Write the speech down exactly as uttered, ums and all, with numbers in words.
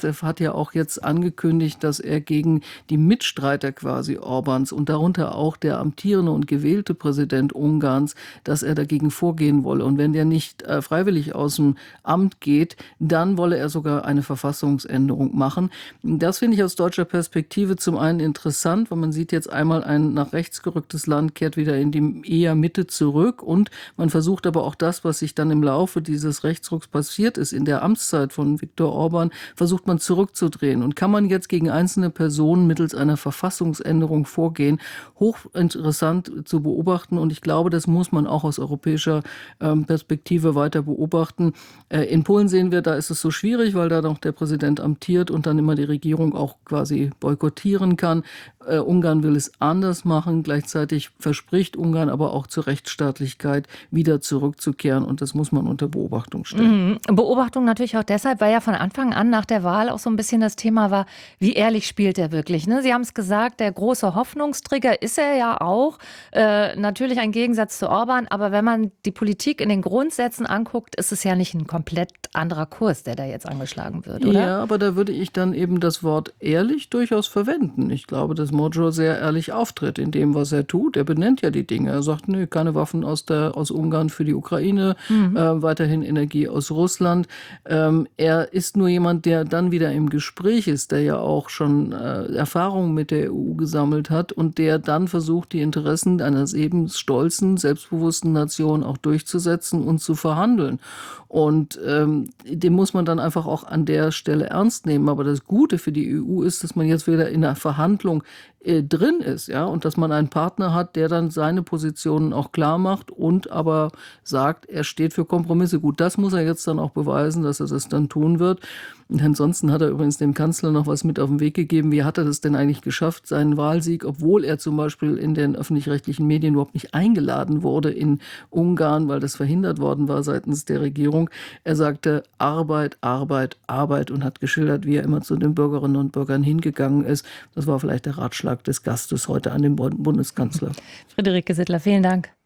hat ja auch jetzt angekündigt, dass er gegen die Mitstreiter quasi Orbáns und darunter auch der amtierende und gewählte Präsident Ungarns, dass er dagegen vorgehen wolle. Und wenn der nicht äh, freiwillig aus dem Amt geht, dann wolle er sogar eine Verfassungsänderung machen. Das finde ich aus deutscher Perspektive zum einen interessant, weil man sieht jetzt einmal, ein nach rechts gerücktes Land kehrt wieder in die eher Mitte zurück und man versucht aber auch das, was sich dann im Laufe dieses Rechtsrucks passiert ist, in der Amtszeit von Viktor Orbán, versucht man zurückzudrehen. Und kann man jetzt gegen einzelne Personen mittels einer Verfassungsänderung vorgehen? Hochinteressant zu beobachten und ich glaube, das muss man auch aus europäischer ähm, Perspektive weiter beobachten. Äh, in Polen sehen wir, da ist es so schwierig, weil da noch der Präsident amtiert und dann immer die Regierung auch quasi boykottieren kann. Äh, Ungarn will es anders machen. Gleichzeitig verspricht Ungarn aber auch zur Rechtsstaatlichkeit wieder zurückzukehren und das muss man unter Beobachtung stellen. Mhm. Beobachtung natürlich auch deshalb, weil ja von Anfang an nach der Wahl auch so ein bisschen das Thema war, wie ehrlich spielt er wirklich, ne? Sie haben es gesagt, der große Hoffnungsträger ist er ja auch. Äh, natürlich ein Gegensatz zu Orbán, aber wenn man die Politik in den Grundsätzen anguckt, ist es ja nicht ein komplett anderer Kurs, der da jetzt angeschlagen wird, oder? Ja, aber da würde ich dann eben das Wort ehrlich durchaus verwenden. Ich glaube, dass Magyar sehr ehrlich auftritt in dem, was er tut. Er benennt ja die Dinge. Er sagt, nö, keine Waffen aus, der, aus Ungarn für die Ukraine, mhm. äh, weiterhin Energie aus Russland. Ähm, er ist nur jemand, der dann wieder im Gespräch ist, der ja auch schon äh, Erfahrungen mit der E U gesammelt hat und der dann versucht, die Interessen einer eben stolzen, selbstbewussten Nation auch durchzusetzen und zu verhandeln. Und ähm, den muss man dann einfach auch an der Stelle ernst nehmen. Aber das Gute für die E U ist, dass man jetzt wieder in einer Verhandlung äh, drin ist, ja, und dass man einen Partner hat, der dann seine Positionen auch klar macht und aber sagt, er steht für Kompromisse. Gut, das muss er jetzt dann auch beweisen, dass er das dann tun wird. Und ansonsten hat er übrigens dem Kanzler noch was mit auf den Weg gegeben. Wie hat er das denn eigentlich geschafft, seinen Wahlsieg, obwohl er zum Beispiel in den öffentlich-rechtlichen Medien überhaupt nicht eingeladen wurde in Ungarn, weil das verhindert worden war seitens der Regierung. Er sagte Arbeit, Arbeit, Arbeit und hat geschildert, wie er immer zu den Bürgerinnen und Bürgern hingegangen ist. Das war vielleicht der Ratschlag des Gastes heute an den Bundeskanzler. Friederike Sittler, vielen Dank.